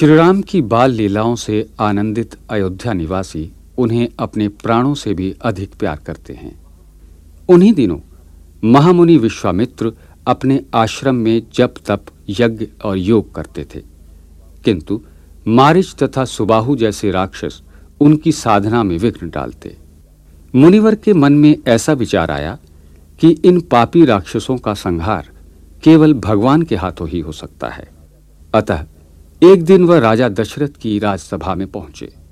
श्रीराम की बाल लीलाओं से आनंदित अयोध्या निवासी उन्हें अपने प्राणों से भी अधिक प्यार करते हैं। उन्हीं दिनों महामुनि विश्वामित्र अपने आश्रम में जप तप यज्ञ और योग करते थे, किंतु मारीच तथा सुबाहु जैसे राक्षस उनकी साधना में विघ्न डालते। मुनिवर के मन में ऐसा विचार आया कि इन पापी राक्षसों का संहार केवल भगवान के हाथों ही हो सकता है। अतः एक दिन वह राजा दशरथ की राजसभा में पहुंचे।